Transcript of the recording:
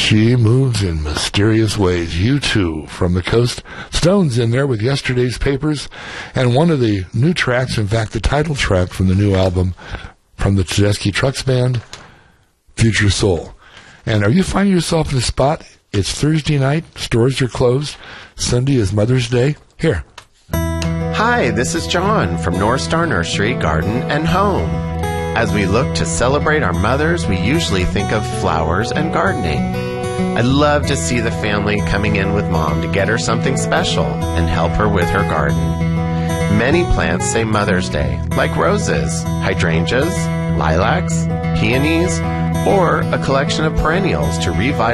She moves in mysterious ways. U2 from the coast. Stones in there with Yesterday's Papers. And one of the new tracks, in fact, the title track from the new album from the Tedeschi Trucks Band, Future Soul. And are you finding yourself in a spot? It's Thursday night. Stores are closed. Sunday is Mother's Day. Here. Hi, this is John from North Star Nursery, Garden and Home. As we look to celebrate our mothers, we usually think of flowers and gardening. I love to see the family coming in with Mom to get her something special and help her with her garden. Many plants say Mother's Day, like roses, hydrangeas, lilacs, peonies, or a collection of perennials to revitalize